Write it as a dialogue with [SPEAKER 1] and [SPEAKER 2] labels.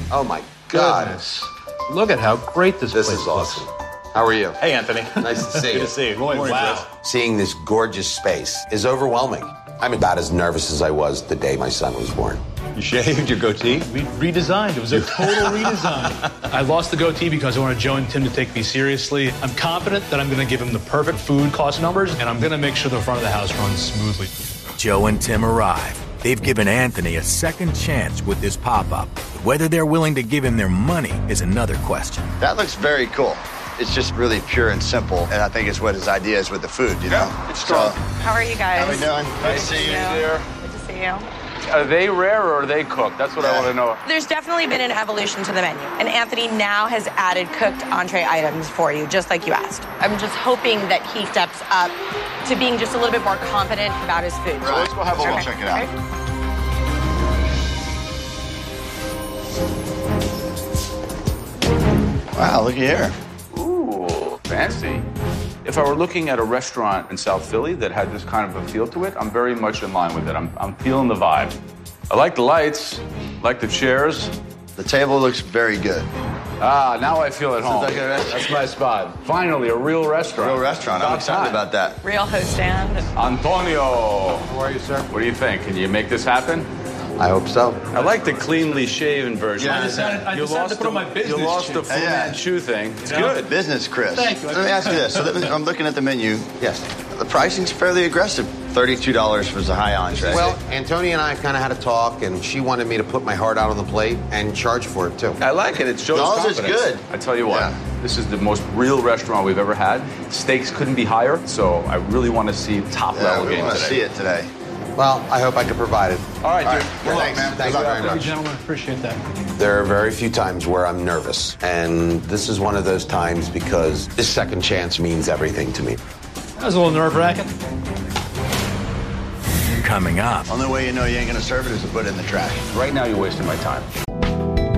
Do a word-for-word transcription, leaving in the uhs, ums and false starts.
[SPEAKER 1] Oh, my God.
[SPEAKER 2] Goodness. Look at how great this,
[SPEAKER 1] This
[SPEAKER 2] place
[SPEAKER 1] is awesome.
[SPEAKER 2] looks.
[SPEAKER 1] How are you?
[SPEAKER 3] Hey, Anthony.
[SPEAKER 1] Nice to see
[SPEAKER 3] Good
[SPEAKER 1] you.
[SPEAKER 3] to see you.
[SPEAKER 2] Boy,
[SPEAKER 3] Morning,
[SPEAKER 2] wow.
[SPEAKER 3] Chris.
[SPEAKER 1] Seeing this gorgeous space is overwhelming. I'm about as nervous as I was the day my son was born.
[SPEAKER 3] You shaved your goatee?
[SPEAKER 2] We redesigned. It was a total redesign. I lost the goatee because I wanted Joe and Tim to take me seriously. I'm confident that I'm going to give them the perfect food cost numbers, and I'm going to make sure the front of the house runs smoothly.
[SPEAKER 4] Joe and Tim arrive. They've given Anthony a second chance with this pop-up. But whether they're willing to give him their money is another question.
[SPEAKER 5] That looks very cool. It's just really pure and simple, and I think it's what his idea is with the food, you know?
[SPEAKER 3] Yeah, it's strong.
[SPEAKER 5] So,
[SPEAKER 6] How are you guys?
[SPEAKER 5] how we doing? Nice to see you.
[SPEAKER 6] Good to see you.
[SPEAKER 3] Are they rare or are they cooked? That's what I want to know.
[SPEAKER 6] There's definitely been an evolution to the menu, and Anthony now has added cooked entree items for you, just like you asked. I'm just hoping that he steps up to being just a little bit more confident about his food.
[SPEAKER 5] So let's go have a look. Check it out. Wow, look at here.
[SPEAKER 3] Ooh, fancy. If I were looking at a restaurant in South Philly that had this kind of a feel to it, I'm very much in line with it. I'm, I'm feeling the vibe. I like the lights, like the chairs.
[SPEAKER 5] The table looks very good.
[SPEAKER 3] Ah, now I feel at home.
[SPEAKER 5] like a restaurant.
[SPEAKER 3] That's my spot. Finally, a real restaurant.
[SPEAKER 5] Real restaurant. I'm
[SPEAKER 3] About
[SPEAKER 5] excited
[SPEAKER 3] time.
[SPEAKER 5] about that.
[SPEAKER 6] Real host stand.
[SPEAKER 3] Antonio.
[SPEAKER 1] How are you, sir?
[SPEAKER 3] What do you think? Can you make this happen?
[SPEAKER 1] I hope so.
[SPEAKER 3] I like the cleanly shaven version.
[SPEAKER 5] Yeah,
[SPEAKER 2] I decided, I
[SPEAKER 3] You
[SPEAKER 2] decided
[SPEAKER 3] lost
[SPEAKER 2] to put on
[SPEAKER 3] the,
[SPEAKER 2] my business
[SPEAKER 3] You lost
[SPEAKER 2] chin.
[SPEAKER 3] the Fu
[SPEAKER 5] Yeah.
[SPEAKER 3] Manchu thing. It's
[SPEAKER 2] You know?
[SPEAKER 3] good.
[SPEAKER 5] Business, Chris.
[SPEAKER 2] Thank you.
[SPEAKER 5] Let me ask you this. So let me- I'm looking at the menu.
[SPEAKER 1] Yes.
[SPEAKER 5] The pricing's fairly aggressive. thirty-two dollars for the high entree.
[SPEAKER 1] Well, Antonia and I kind of had a talk, and she wanted me to put my heart out on the plate and charge for it, too.
[SPEAKER 3] I like it. It shows
[SPEAKER 5] No, it's
[SPEAKER 3] confidence.
[SPEAKER 5] good.
[SPEAKER 3] I tell you what,
[SPEAKER 5] Yeah.
[SPEAKER 3] this is the most real restaurant we've ever had. Stakes couldn't be higher, so I really want to see top
[SPEAKER 5] yeah,
[SPEAKER 3] level
[SPEAKER 5] we
[SPEAKER 3] game
[SPEAKER 5] want to
[SPEAKER 3] today.
[SPEAKER 5] see it today.
[SPEAKER 1] Well, I hope I can provide it.
[SPEAKER 3] All right,
[SPEAKER 5] All
[SPEAKER 3] dude.
[SPEAKER 5] right.
[SPEAKER 3] Good luck,
[SPEAKER 5] Thanks.
[SPEAKER 3] man.
[SPEAKER 5] Good
[SPEAKER 1] Thank you
[SPEAKER 5] luck.
[SPEAKER 1] very
[SPEAKER 2] Thank you,
[SPEAKER 1] much.
[SPEAKER 2] gentlemen. Appreciate that.
[SPEAKER 1] There are very few times where I'm nervous, and this is one of those times because this second chance means everything to me.
[SPEAKER 2] That was a little nerve-wracking.
[SPEAKER 4] Coming up.
[SPEAKER 5] Only way you know you ain't going to serve it is to put it in the trash.
[SPEAKER 3] Right now, you're wasting my time.